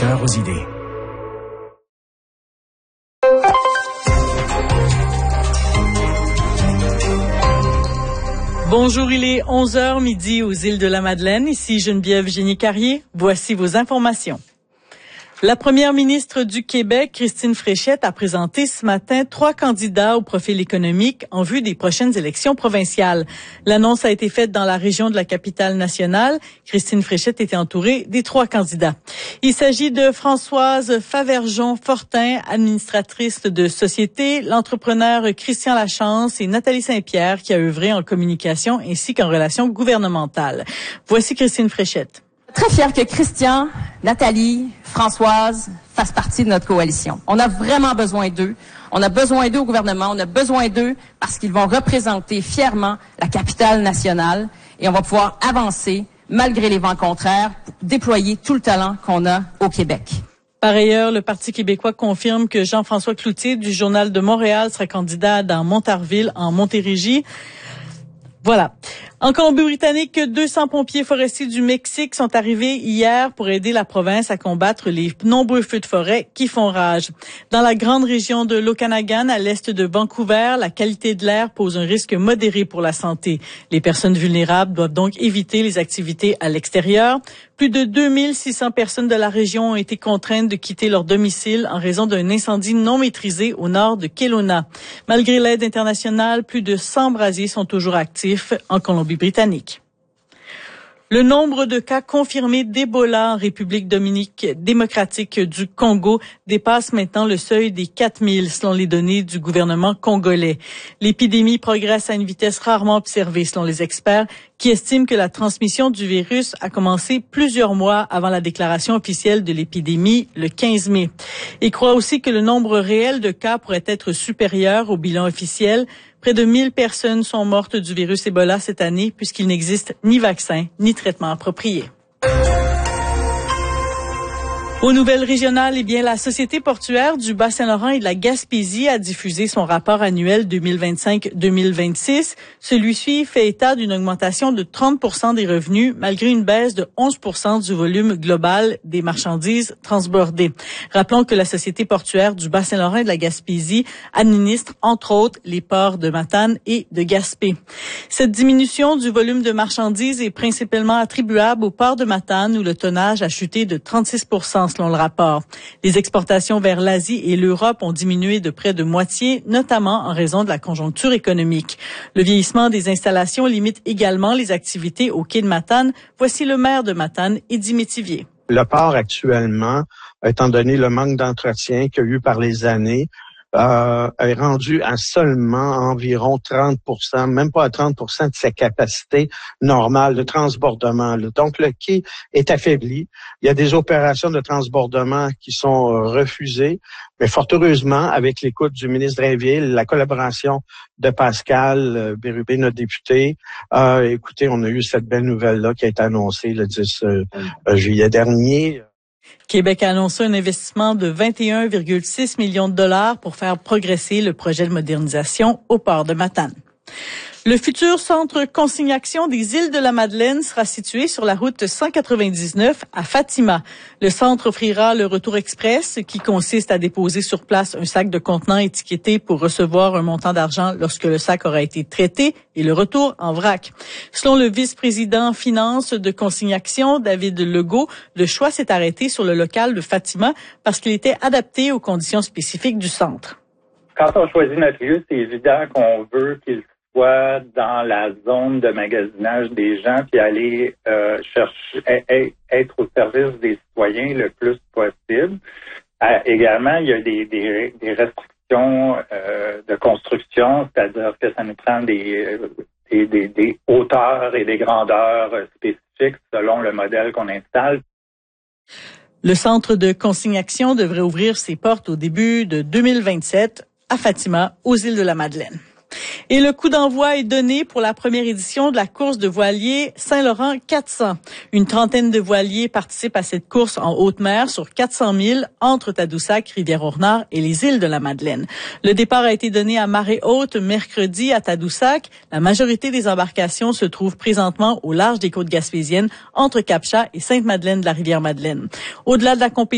cœur aux idées. Bonjour, il est 11h midi aux îles de la Madeleine. Ici Geneviève Génie-Carrier. Voici vos informations. La première ministre du Québec, Christine Fréchette, a présenté ce matin 3 candidats au profil économique en vue des prochaines élections provinciales. L'annonce a été faite dans la région de la capitale nationale. Christine Fréchette était entourée des 3 candidats. Il s'agit de Françoise Faverjon-Fortin, administratrice de société, l'entrepreneur Christian Lachance et Nathalie Saint-Pierre qui a œuvré en communication ainsi qu'en relations gouvernementales. Voici Christine Fréchette. Très fière que Christian, Nathalie, Françoise fassent partie de notre coalition. On a vraiment besoin d'eux. On a besoin d'eux au gouvernement. On a besoin d'eux parce qu'ils vont représenter fièrement la capitale nationale et on va pouvoir avancer malgré les vents contraires, déployer tout le talent qu'on a au Québec. Par ailleurs, le Parti québécois confirme que Jean-François Cloutier du Journal de Montréal sera candidat dans Montarville en Montérégie. Voilà. En Colombie-Britannique, 200 pompiers forestiers du Mexique sont arrivés hier pour aider la province à combattre les nombreux feux de forêt qui font rage. Dans la grande région de l'Okanagan, à l'est de Vancouver, la qualité de l'air pose un risque modéré pour la santé. Les personnes vulnérables doivent donc éviter les activités à l'extérieur. Plus de 2600 personnes de la région ont été contraintes de quitter leur domicile en raison d'un incendie non maîtrisé au nord de Kelowna. Malgré l'aide internationale, plus de 100 brasiers sont toujours actifs en Colombie-Britannique. Le nombre de cas confirmés d'Ebola en République démocratique du Congo dépasse maintenant le seuil des 4000 selon les données du gouvernement congolais. L'épidémie progresse à une vitesse rarement observée selon les experts qui estiment que la transmission du virus a commencé plusieurs mois avant la déclaration officielle de l'épidémie le 15 mai. Ils croient aussi que le nombre réel de cas pourrait être supérieur au bilan officiel. Près de 1000 personnes sont mortes du virus Ebola cette année puisqu'il n'existe ni vaccin ni traitement approprié. Aux nouvelles régionales, la Société portuaire du Bas-Saint-Laurent et de la Gaspésie a diffusé son rapport annuel 2025-2026. Celui-ci fait état d'une augmentation de 30% des revenus, malgré une baisse de 11% du volume global des marchandises transbordées. Rappelons que la Société portuaire du Bas-Saint-Laurent et de la Gaspésie administre, entre autres, les ports de Matane et de Gaspé. Cette diminution du volume de marchandises est principalement attribuable au port de Matane, où le tonnage a chuté de 36%. Selon le rapport. Les exportations vers l'Asie et l'Europe ont diminué de près de moitié, notamment en raison de la conjoncture économique. Le vieillissement des installations limite également les activités au quai de Matane. Voici le maire de Matane, Eddy Métivier. Le port actuellement, étant donné le manque d'entretien qu'il y a eu par les années, est rendu à seulement environ 30%, même pas à 30% de sa capacité normale de transbordement. Donc, le quai est affaibli. Il y a des opérations de transbordement qui sont refusées, mais fort heureusement, avec l'écoute du ministre Drainville, la collaboration de Pascal Bérubé, notre député, écoutez, on a eu cette belle nouvelle-là qui a été annoncée le 10 juillet dernier. Québec a annoncé un investissement de 21,6 millions de dollars pour faire progresser le projet de modernisation au port de Matane. Le futur centre consignation des îles de la Madeleine sera situé sur la route 199 à Fatima. Le centre offrira le retour express qui consiste à déposer sur place un sac de contenants étiqueté pour recevoir un montant d'argent lorsque le sac aura été traité et le retour en vrac. Selon le vice-président finance de consignation, David Legault, le choix s'est arrêté sur le local de Fatima parce qu'il était adapté aux conditions spécifiques du centre. Quand on choisit notre lieu, c'est évident qu'on veut qu'il soit dans la zone de magasinage des gens puis aller chercher être au service des citoyens le plus possible. Également, il y a des restrictions de construction, c'est-à-dire que ça nous prend des hauteurs et des grandeurs spécifiques selon le modèle qu'on installe. Le centre de consignation devrait ouvrir ses portes au début de 2027 à Fatima, aux îles de la Madeleine. Et le coup d'envoi est donné pour la première édition de la course de voilier Saint-Laurent 400. Une trentaine de voiliers participent à cette course en haute mer sur 400 000 entre Tadoussac, Rivière-au-Renard et les îles de la Madeleine. Le départ a été donné à marée haute mercredi à Tadoussac. La majorité des embarcations se trouvent présentement au large des côtes gaspésiennes entre Cap-Chat et Sainte-Madeleine de la Rivière-Madeleine. Au-delà de la compétition,